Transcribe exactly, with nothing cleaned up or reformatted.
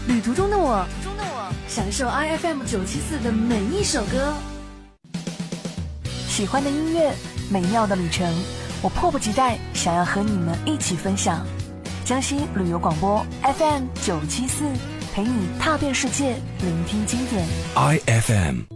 旅途中的我，享受 I F M 九七四的每一首歌。喜欢的音乐，美妙的旅程，我迫不及待想要和你们一起分享。江西旅游广播 F M 九七四，陪你踏遍世界，聆听经典。 I F M